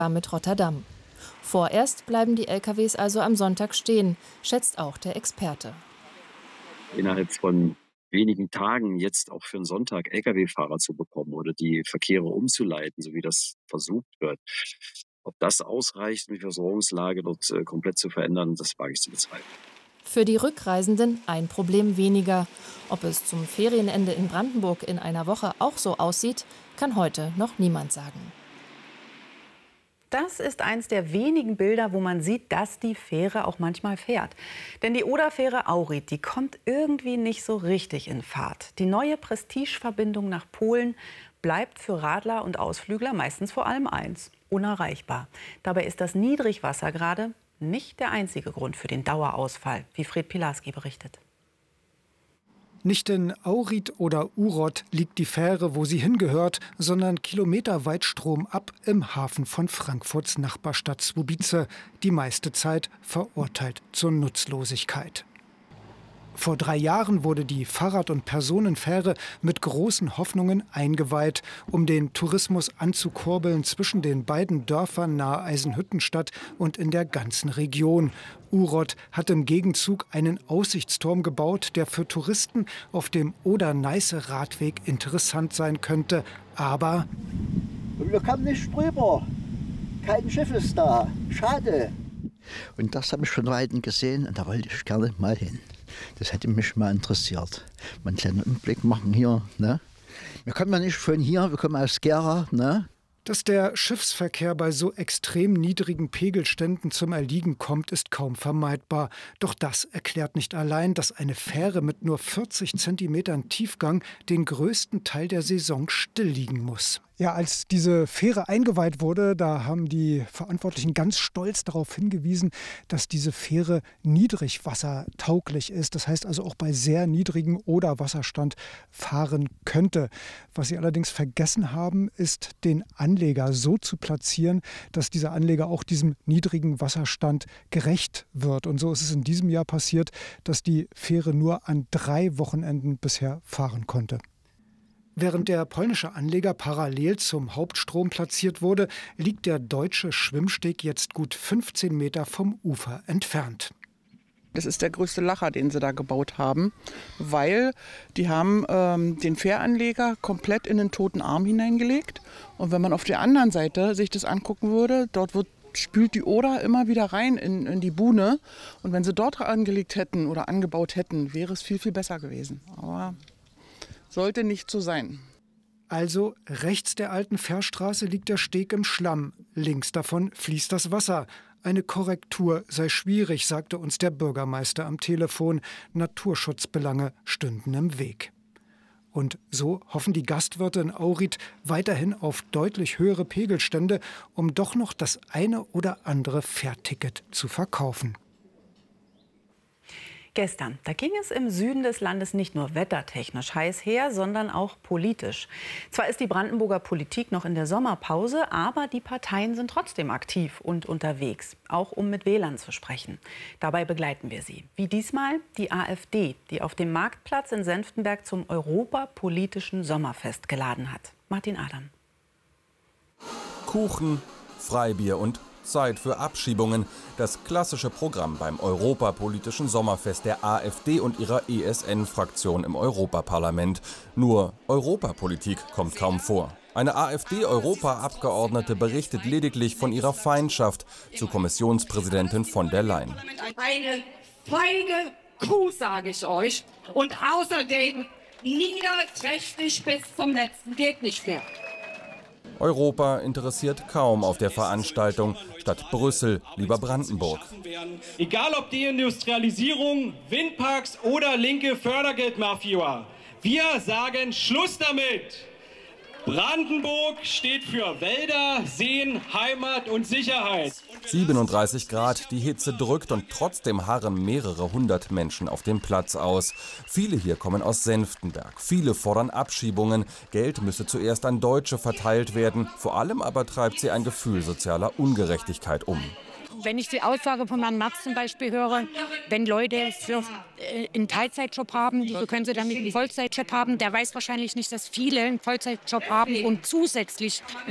mit Rotterdam. Vorerst bleiben die LKWs also am Sonntag stehen, schätzt auch der Experte. Innerhalb von wenigen Tagen jetzt auch für einen Sonntag Lkw-Fahrer zu bekommen oder die Verkehre umzuleiten, so wie das versucht wird. Ob das ausreicht, um die Versorgungslage dort komplett zu verändern, das wage ich zu bezweifeln. Für die Rückreisenden ein Problem weniger. Ob es zum Ferienende in Brandenburg in einer Woche auch so aussieht, kann heute noch niemand sagen. Das ist eins der wenigen Bilder, wo man sieht, dass die Fähre auch manchmal fährt. Denn die Oderfähre Aurit, die kommt irgendwie nicht so richtig in Fahrt. Die neue Prestigeverbindung nach Polen bleibt für Radler und Ausflügler meistens vor allem eins: unerreichbar. Dabei ist das Niedrigwasser gerade nicht der einzige Grund für den Dauerausfall, wie Fred Pilarski berichtet. Nicht in Aurit oder Urod liegt die Fähre, wo sie hingehört, sondern kilometerweit stromab im Hafen von Frankfurts Nachbarstadt Słubice, die meiste Zeit verurteilt zur Nutzlosigkeit. Vor 3 Jahren wurde die Fahrrad- und Personenfähre mit großen Hoffnungen eingeweiht, um den Tourismus anzukurbeln zwischen den beiden Dörfern nahe Eisenhüttenstadt und in der ganzen Region. Urod hat im Gegenzug einen Aussichtsturm gebaut, der für Touristen auf dem Oder-Neiße-Radweg interessant sein könnte. Aber wir kommen nicht drüber. Kein Schiff ist da. Schade. Und das habe ich von Weitem gesehen und da wollte ich gerne mal hin. Das hätte mich mal interessiert. Mal einen kleinen Umblick machen hier. Ne? Wir kommen ja nicht von hier, wir kommen aus Gera. Ne? Dass der Schiffsverkehr bei so extrem niedrigen Pegelständen zum Erliegen kommt, ist kaum vermeidbar. Doch das erklärt nicht allein, dass eine Fähre mit nur 40 Zentimetern Tiefgang den größten Teil der Saison still liegen muss. Ja, als diese Fähre eingeweiht wurde, da haben die Verantwortlichen ganz stolz darauf hingewiesen, dass diese Fähre niedrigwassertauglich ist. Das heißt also auch bei sehr niedrigem Oderwasserstand fahren könnte. Was sie allerdings vergessen haben, ist, den Anleger so zu platzieren, dass dieser Anleger auch diesem niedrigen Wasserstand gerecht wird. Und so ist es in diesem Jahr passiert, dass die Fähre nur an 3 Wochenenden bisher fahren konnte. Während der polnische Anleger parallel zum Hauptstrom platziert wurde, liegt der deutsche Schwimmsteg jetzt gut 15 Meter vom Ufer entfernt. Das ist der größte Lacher, den sie da gebaut haben, weil die haben den Fähranleger komplett in den toten Arm hineingelegt. Und wenn man auf der anderen Seite sich das angucken würde, spült die Oder immer wieder rein in die Buhne. Und wenn sie dort angelegt hätten oder angebaut hätten, wäre es viel, viel besser gewesen. Aber sollte nicht so sein. Also rechts der alten Fährstraße liegt der Steg im Schlamm, links davon fließt das Wasser. Eine Korrektur sei schwierig, sagte uns der Bürgermeister am Telefon. Naturschutzbelange stünden im Weg. Und so hoffen die Gastwirte in Aurit weiterhin auf deutlich höhere Pegelstände, um doch noch das eine oder andere Fährticket zu verkaufen. Gestern, da ging es im Süden des Landes nicht nur wettertechnisch heiß her, sondern auch politisch. Zwar ist die Brandenburger Politik noch in der Sommerpause, aber die Parteien sind trotzdem aktiv und unterwegs, auch um mit Wählern zu sprechen. Dabei begleiten wir sie. Wie diesmal die AfD, die auf dem Marktplatz in Senftenberg zum europapolitischen Sommerfest geladen hat. Martin Adam. Kuchen, Freibier und Zeit für Abschiebungen. Das klassische Programm beim europapolitischen Sommerfest der AfD und ihrer ESN-Fraktion im Europaparlament. Nur Europapolitik kommt kaum vor. Eine AfD-Europaabgeordnete berichtet lediglich von ihrer Feindschaft zu Kommissionspräsidentin von der Leyen. Eine feige Kuh, sage ich euch. Und außerdem niederträchtig bis zum letzten geht nicht mehr. Europa interessiert kaum auf der Veranstaltung. Statt Brüssel lieber Brandenburg. Egal ob Deindustrialisierung, Windparks oder linke Fördergeldmafia. Wir sagen Schluss damit. Brandenburg steht für Wälder, Seen, Heimat und Sicherheit. 37 Grad, die Hitze drückt und trotzdem harren mehrere hundert Menschen auf dem Platz aus. Viele hier kommen aus Senftenberg. Viele fordern Abschiebungen. Geld müsse zuerst an Deutsche verteilt werden. Vor allem aber treibt sie ein Gefühl sozialer Ungerechtigkeit um. Wenn ich die Aussage von Herrn Merz zum Beispiel höre, wenn Leute einen Teilzeitjob haben, so können sie damit einen Vollzeitjob haben. Der weiß wahrscheinlich nicht, dass viele einen Vollzeitjob haben und zusätzlich